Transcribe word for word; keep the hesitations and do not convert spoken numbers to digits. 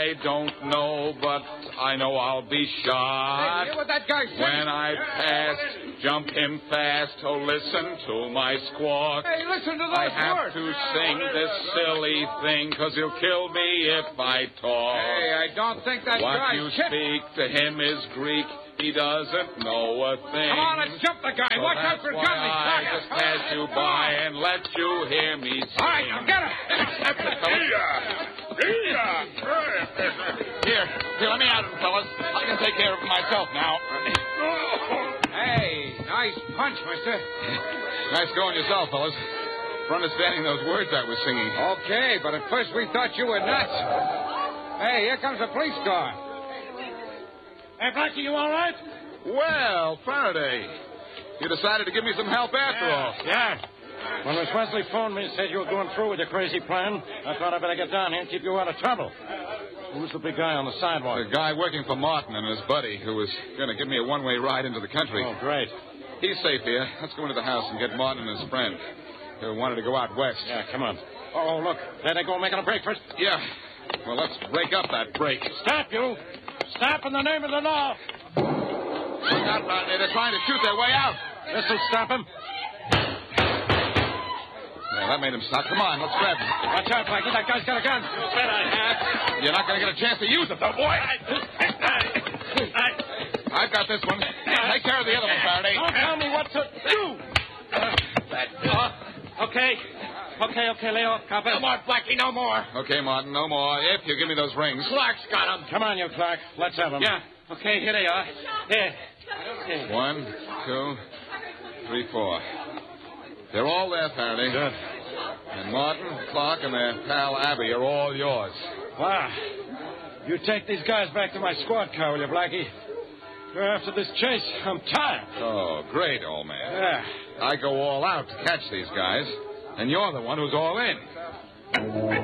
I don't know, but I know I'll be shot. Hey, hear what that guy said? When I pass, jump him fast. Oh, listen to my squawk. Hey, listen to those I have words. to sing this silly thing, cause he'll kill me if I talk. Hey, I don't think that What guy's you shit. speak to him is Greek. He doesn't know a thing. Come on, let's jump the guy. So Watch out that's for why Johnny. I just pass you by and let you hear me sing. All right, now get him. Here, here, let me out of it, fellas. I can take care of it myself now. Hey, nice punch, mister. Nice going yourself, fellas. For understanding those words I was singing. Okay, but at first we thought you were nuts. Hey, here comes a police car. Hey, Blackie, you all right? Well, Faraday, you decided to give me some help after yeah. all. Yeah. When Miss Wesley phoned me and said you were going through with your crazy plan, I thought I'd better get down here and keep you out of trouble. Who's the big guy on the sidewalk? The guy working for Martin and his buddy who was going to give me a one-way ride into the country. Oh, great. He's safe here. Let's go into the house and get Martin and his friend who wanted to go out west. Yeah, come on. Oh, look. There they go making a break first. Yeah. Well, let's break up that break. Stop, you. Stop in the name of the law. Look out, Rodney. They're trying to shoot their way out. This'll stop him. Yeah, that made him stop. Come on, let's grab him. Watch out, Blackie. That guy's got a gun. You bet I have. You're not going to get a chance to use it, though, boy. I, I, I've got this one. Take care of the other one, Faraday. Don't tell me what to do. Uh, uh, okay. Okay, okay, lay off, copper. No more, Blackie, no more. Okay, Martin, no more. If you give me those rings. Clark's got him. Come on, you Clark. Let's have them. Yeah. Okay, here they are. Here. Here. One, two, three, four. They're all there, Faraday. Good. And Martin, Clark, and their pal Abby are all yours. Wow. You take these guys back to my squad car, will you, Blackie? After this chase, I'm tired. Oh, great, old man. Yeah. I go all out to catch these guys, and you're the one who's all in.